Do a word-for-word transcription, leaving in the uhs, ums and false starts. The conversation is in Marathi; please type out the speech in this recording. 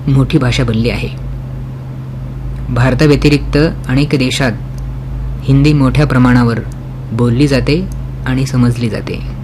मोठी भाषा बनली आहे. भारताव्यतिरिक्त अनेक देशात हिंदी मोठ्या प्रमाणावर बोलली जाते आणि समजली जाते.